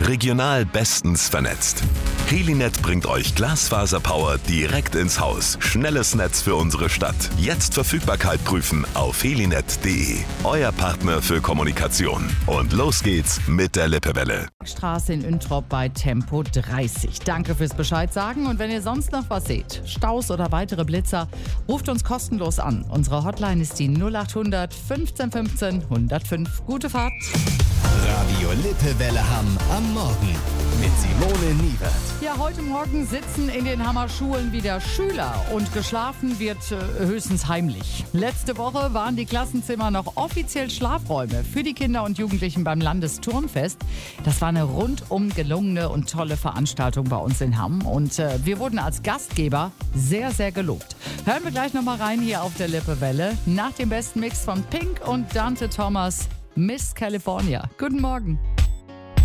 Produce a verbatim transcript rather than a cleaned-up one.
Regional bestens vernetzt. Helinet bringt euch Glasfaserpower direkt ins Haus. Schnelles Netz für unsere Stadt. Jetzt Verfügbarkeit prüfen auf helinet punkt de. Euer Partner für Kommunikation. Und los geht's mit der Lippewelle. Straße in Üntrop bei Tempo dreißig. Danke fürs Bescheid sagen. Und wenn ihr sonst noch was seht, Staus oder weitere Blitzer, ruft uns kostenlos an. Unsere Hotline ist die null acht hundert fünfzehn fünfzehn hundertfünf. Gute Fahrt. Radio Lippewelle Hamm am Morgen mit Simone Niewert. Ja, heute Morgen sitzen in den Hammer Schulen wieder Schüler und geschlafen wird äh, höchstens heimlich. Letzte Woche waren die Klassenzimmer noch offiziell Schlafräume für die Kinder und Jugendlichen beim Landesturnfest. Das war eine rundum gelungene und tolle Veranstaltung bei uns in Hamm und äh, wir wurden als Gastgeber sehr, sehr gelobt. Hören wir gleich nochmal rein hier auf der Lippewelle nach dem besten Mix von Pink und Dante Thomas, Miss California. Guten Morgen.